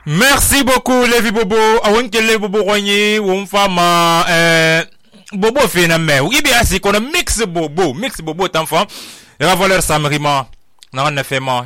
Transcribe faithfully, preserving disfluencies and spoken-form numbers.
Merci beaucoup, Levi Bobo. Awon ke Levi Bobo Royer, ou fama, euh, Bobo phénomène. Oui, bien, c'est qu'on a mix Bobo, mix Bobo, t'enfant. Et la valeur, ça me rima. Non, on a fait moi.